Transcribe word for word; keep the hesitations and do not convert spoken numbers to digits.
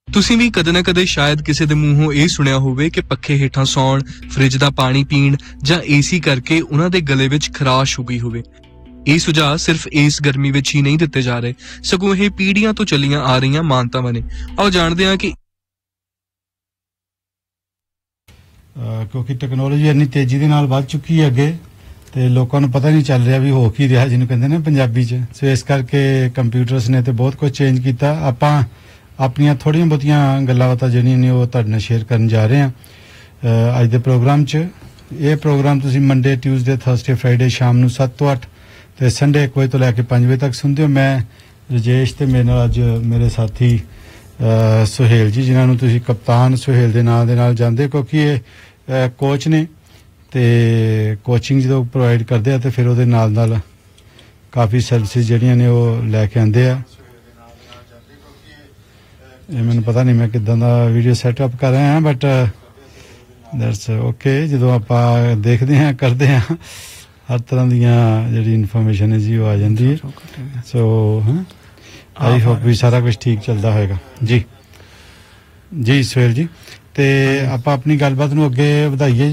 ਤੁਸੀਂ ਵੀ ਕਦੇ ਨਾ ਕਦੇ ਸ਼ਾਇਦ ਕਿਸੇ ਦੇ ਮੂੰਹੋਂ ਇਹ ਸੁਣਿਆ ਹੋਵੇ ਕਿ ਪੱਖੇ ਹੇਠਾਂ ਸੌਣ, ਫ੍ਰਿਜ ਦਾ ਪਾਣੀ ਪੀਣ ਜਾਂ ਏਸੀ ਕਰਕੇ ਉਹਨਾਂ ਦੇ ਗਲੇ ਵਿੱਚ ਖਰਾਸ਼ ਹੋ ਗਈ ਹੋਵੇ। ਇਹ ਸੁਝਾਅ ਸਿਰਫ ਇਸ ਗਰਮੀ ਵਿੱਚ ਹੀ ਨਹੀਂ ਦਿੱਤੇ ਜਾ ਰਹੇ, ਸਗੋਂ ਇਹ ਪੀੜ੍ਹੀਆਂ ਤੋਂ ਚੱਲੀਆਂ ਆ ਰਹੀਆਂ ਮਾਨਤਾਵਾਂ ਨੇ। ਆਓ ਜਾਣਦੇ ਹਾਂ ਕਿ ਕਿਉਂਕਿ ਟੈਕਨੋਲੋਜੀ ਇੰਨੀ ਤੇਜ਼ੀ ਦੇ ਨਾਲ ਵੱਧ ਚੁੱਕੀ ਹੈ ਅੱਗੇ, ਤੇ ਲੋਕਾਂ ਨੂੰ ਪਤਾ ਨਹੀਂ ਚੱਲ ਰਿਹਾ ਵੀ ਹੋ ਕੀ ਰਿਹਾ, ਜਿਹਨੂੰ ਕਹਿੰਦੇ ਨੇ ਪੰਜਾਬੀ 'ਚ। ਸੋ ਇਸ ਕਰਕੇ ਕੰਪਿਊਟਰਸ ਨੇ ਤੇ ਬਹੁਤ ਕੁਝ ਚੇਂਜ ਕੀਤਾ। ਆਪਾਂ ਆਪਣੀਆਂ ਥੋੜ੍ਹੀਆਂ ਬਹੁਤੀਆਂ ਗੱਲਾਂ ਬਾਤਾਂ ਜਿਹੜੀਆਂ ਨੇ ਉਹ ਤੁਹਾਡੇ ਨਾਲ ਸ਼ੇਅਰ ਕਰਨ ਜਾ ਰਹੇ ਹਾਂ ਅੱਜ ਦੇ ਪ੍ਰੋਗਰਾਮ 'ਚ। ਇਹ ਪ੍ਰੋਗਰਾਮ ਤੁਸੀਂ ਮੰਡੇ, ਟਿਊਜ਼ਡੇ, ਥਰਸਡੇ, ਫਰਾਈਡੇ ਸ਼ਾਮ ਨੂੰ ਸੱਤ ਤੋਂ ਅੱਠ ਤੇ ਸੰਡੇ ਇੱਕ ਵਜੇ ਤੋਂ ਲੈ ਕੇ ਪੰਜ ਵਜੇ ਤੱਕ ਸੁਣਦੇ ਹੋ। ਮੈਂ ਰਜੇਸ਼ ਤੇ ਮੇਰੇ ਨਾਲ ਅੱਜ ਮੇਰੇ ਸਾਥੀ ਸੁਹੇਲ ਜੀ, ਜਿਨ੍ਹਾਂ ਨੂੰ ਤੁਸੀਂ ਕਪਤਾਨ ਸੁਹੇਲ ਦੇ ਨਾਂ ਦੇ ਨਾਲ ਜਾਣਦੇ, ਕਿਉਂਕਿ ਇਹ ਕੋਚ ਨੇ ਤੇ ਕੋਚਿੰਗ ਜਦੋਂ ਪ੍ਰੋਵਾਈਡ ਕਰਦੇ ਆ ਤੇ ਫਿਰ ਉਹਦੇ ਨਾਲ ਨਾਲ ਕਾਫੀ ਸਰਵਿਸਿਜ਼ ਜਿਹੜੀਆਂ ਨੇ ਉਹ ਲੈ ਕੇ ਆਉਂਦੇ ਆ। ਇਹ ਮੈਨੂੰ ਪਤਾ ਨਹੀਂ ਮੈਂ ਕਿੱਦਾਂ ਦਾ ਵੀਡੀਓ ਸੈਟਅਪ ਕਰ ਰਿਹਾ ਹਾਂ, ਬਟ ਦੈਟਸ ਓਕੇ। ਜਦੋਂ ਆਪਾਂ ਦੇਖਦੇ ਹਾਂ ਕਰਦੇ ਹਾਂ ਹਰ ਤਰ੍ਹਾਂ ਦੀਆਂ ਜਿਹੜੀ ਇਨਫੋਰਮੇਸ਼ਨ ਹੈ ਜੀ ਉਹ ਆ ਜਾਂਦੀ ਹੈ। ਸੋ ਹਾਂ ਆਈ ਹੋਪ ਵੀ ਸਾਰਾ ਕੁਝ ਠੀਕ ਚੱਲਦਾ ਹੋਏਗਾ ਜੀ। ਜੀ ਸੁਹੇਲ ਜੀ, ਤੇ ਆਪਾਂ ਆਪਣੀ ਗੱਲਬਾਤ ਨੂੰ ਅੱਗੇ ਵਧਾਈਏ।